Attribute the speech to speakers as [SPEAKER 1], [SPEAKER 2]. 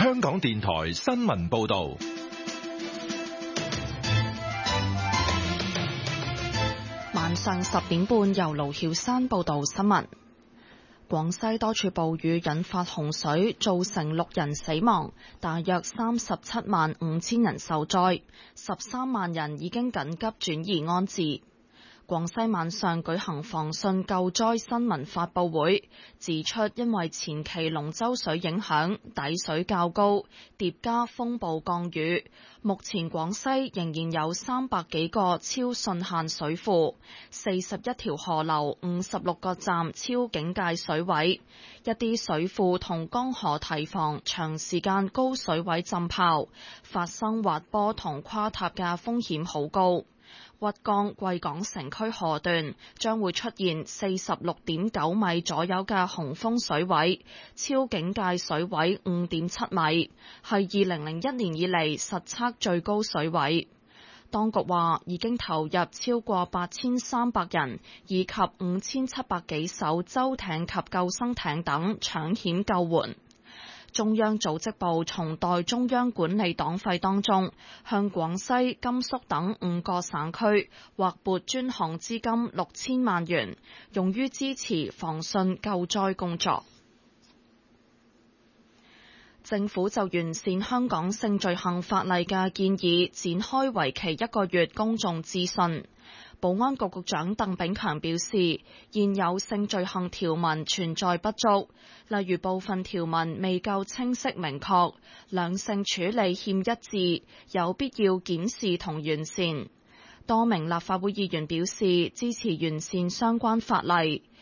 [SPEAKER 1] 香港電台新聞報道。
[SPEAKER 2] 晚上10點半，由盧曉珊報道新聞。廣西多處暴雨引發洪水，造成6人死亡，大約37萬5千人受災，13萬人已經緊急轉移安置。廣西晚上舉行防汛救災新聞發佈會，指出因為前期龍舟水影響，底水較高，疊加風暴降雨，目前廣西仍然有300幾個超汛限水庫，41條河流56個站超警戒水位，一啲水庫同江河堤防長時間高水位浸泡，發生滑坡同垮塌嘅風險好高。鬱江貴港城區河段將會出現46.9米左右嘅洪峰水位，超警戒水位5.7米，係2001年以嚟實測最高水位。當局話已經投入超過8300人以及5700幾艘舟艇及救生艇等搶險救援。中央組織部從代中央管理黨費當中，向廣西、甘肅等5個省區劃撥專項資金6000萬元，用於支持防汛救災工作。政府就完善香港性罪行法例嘅建議，展開為期1個月公眾諮詢。保安局局長鄧炳強表示，現有性罪行條文存在不足，例如部分條文未夠清晰明確，兩性處理欠一致，有必要檢視同完善。多名立法會議員表示支持完善相關法例。